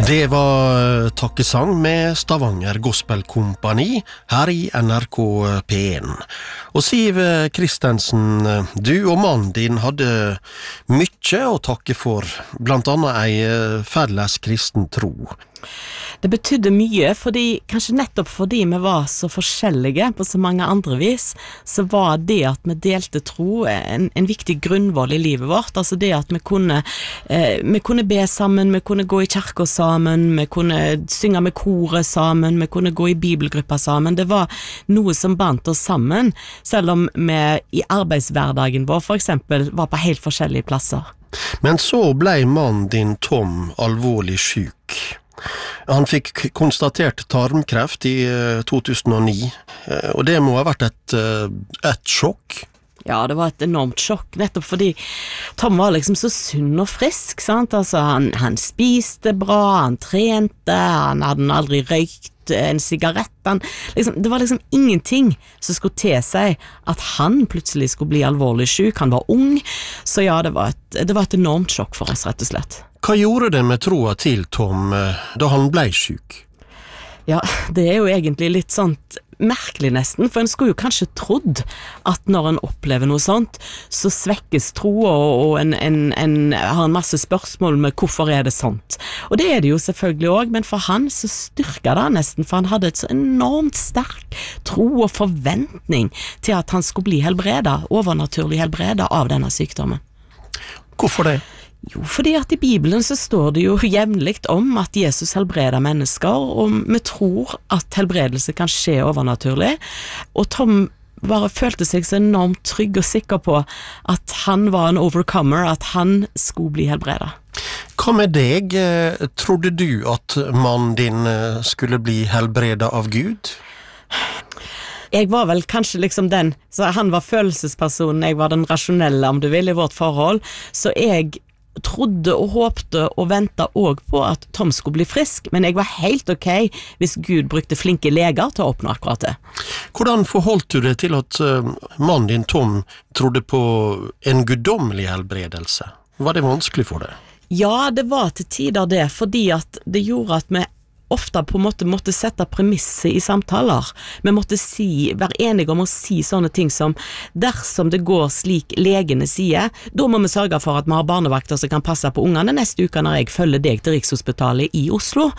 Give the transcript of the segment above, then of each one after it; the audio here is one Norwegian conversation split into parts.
Det var takkesang med Stavanger Gospel Kompani her i NRK P1. Og Siv Kristensen, du og mannen din hadde mye å takke for, blant annet ei felles kristen tro. Det betydde mye, kanskje nettopp fordi vi var så forskjellige på så mange andre vis, så var det at vi delte tro en viktig grunnvoll i livet vårt. Altså det at vi kunne be sammen, vi kunne gå i kirka sammen, vi kunne synge med koret sammen, vi kunne gå i bibelgrupper sammen. Det var noe som bandt oss sammen, selv om vi i arbeidshverdagen vår for eksempel var på helt forskjellige plasser. Men så ble mannen din Tom alvorlig syk. Han fikk konstatert tarmkreft i 2009, og det må ha vært et sjokk. Ja, det var et enormt sjokk, nettopp fordi Tom var liksom så sunn og frisk, sant? Altså, han spiste bra, han trente, han hadde aldri røykt en sigarett. Det var liksom ingenting som skulle til seg at han plutselig skulle bli alvorlig syk. Han var ung, så ja, det var et enormt sjokk for oss, rett og slett. Hva gjorde det med troa til Tom da han ble syk? Ja, det jo egentlig litt sånt merkelig nesten, for en skulle jo kanskje trodd at når en opplever noe sånt, så svekkes troa, og en har en masse spørsmål med hvorfor det sånt. Og det det jo selvfølgelig også, men for han så styrket det nesten, for han hadde et så enormt sterk tro og forventning til at han skulle bli helbredet, overnaturlig helbredet av denne sykdommen. Hvorfor det? Jo, fordi at i Bibelen så står det jo jevnligt om at Jesus helbreder mennesker, og vi tror at helbredelse kan skje overnaturlig, og Tom bare følte seg så enormt trygg og sikker på at han var en overcomer, at han skulle bli helbredet. Hva med deg? Trodde du at mannen din skulle bli helbredet av Gud? Jeg var vel kanskje liksom den, så han var følelsespersonen, jeg var den rasjonelle, om du vil, i vårt forhold, så jeg trodde og håpte og ventet også på at Tom skulle bli frisk, men jeg var helt ok hvis Gud brukte flinke leger til å oppnå akkurat det. Hvordan forholdt du deg til at mannen din Tom trodde på en guddommelig helbredelse? Var det vanskelig for deg? Ja, det var til tider det, fordi at det gjorde at vi ofte på en måte måtte sette premisser i samtaler. Vi måtte være enige om å si sånne ting som dersom det går slik legene sier, da må vi sørge for at vi har barnevakter som kan passe på ungene neste uke når jeg følger deg til Rikshospitalet i Oslo.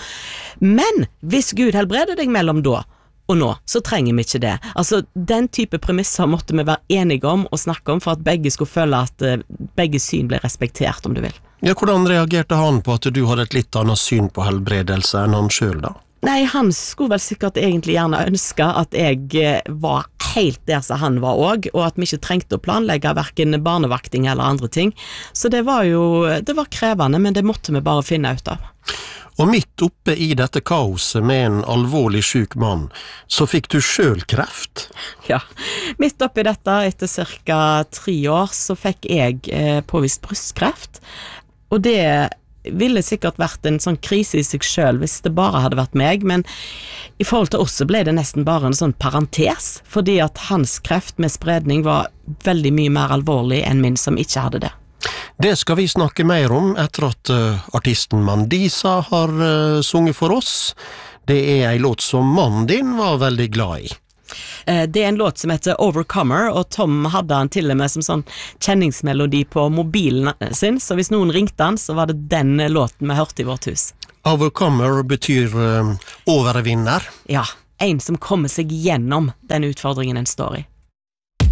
Men hvis Gud helbreder deg mellom da og nå, så trenger vi ikke det. Altså, den type premisser måtte vi være enige om og snakke om for at begge skulle føle at begge syn ble respektert, om du vil. Ja, hvordan reagerte han på at du hadde et litt annet syn på helbredelse enn han selv da? Nei, han skulle vel sikkert egentlig gjerne ønske at jeg var helt der som han var også, og at vi ikke trengte å planlegge hverken barnevakting eller andre ting. Så det var krevende, men det måtte vi bare finne ut av. Og midt oppe i dette kaoset med en alvorlig syk mann, så fikk du selv kreft? Ja, midt oppe i dette, etter cirka 3 år, så fikk jeg påvist brystkreft. Og det ville sikkert vært en sånn krise i seg selv hvis det bare hadde vært meg, men i forhold til oss så ble det nesten bare en sånn parentes, fordi at hans kreft med spredning var veldig mye mer alvorlig enn min som ikke hadde det. Det skal vi snakke mer om etter at artisten Mandisa har sunget for oss. Det en låt som mannen din var veldig glad i. Det en låt som heter Overcomer, og Tom hadde han til og med som sånn kjenningsmelodi på mobilen sin, så hvis noen ringte han, så var det den låten vi hørte i vårt hus. Overcomer betyr overvinner? Ja, en som kommer seg gjennom den utfordringen en står i.